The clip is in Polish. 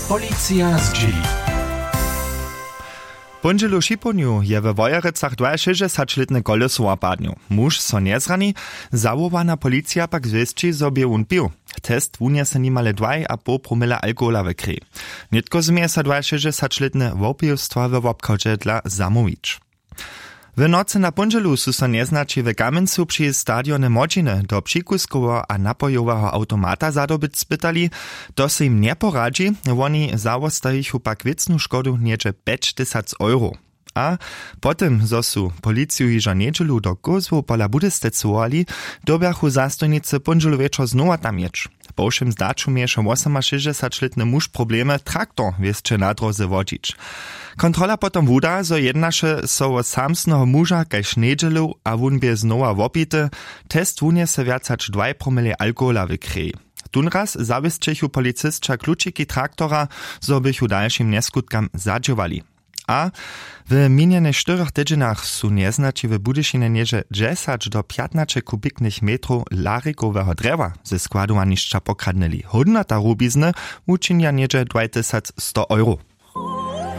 Policja z dzieli. Pondzielu šiponiu je we Wojerecach 62-letny kolesowa padniu. Muž so nezrani, zawołana policja pak zwieści sobie on pił. Test wuniese nimale 2,5 promila alkohola we krwi. Nitko zmie sa 62-letny wopijstwa we wopkodzie dla zamówić. W nocy na pondzielu su so neznači w Kamencu przy stadionie Modziny do przykuskowo a napojowego automata zadobyć spytali, to se im nie poradzi, oni zawostajichu pak wiecnu szkodu niecze 5000 euro. A potem, zo su policiju iżo niedzielu do Kozwu pola Budestecowali, dobiachu zastojnicy pondzielu wieczor znowa tam jecz. Po všem zdaču mieša 68-letny muž problemy traktor wieszcze na drodze wodzić. Kontrola potom wuda, zo jednaše so o samsnego muža kaž niedzielu a wun bie znowa wopity, test wuniese viacač 2 promile alkohola w krwi. Tunraz zawistčechu policistča klučiki traktora, zo bychu dalším neskutkam zadžovali. A w minionych 4 tydźenach su neznači w Budyšinie nieže 10 do 15 kubiknych metrów larikowego drewa ze składowaniszcza pokradnęli. Hodnota rubizny uczynia nieže 2100 euro.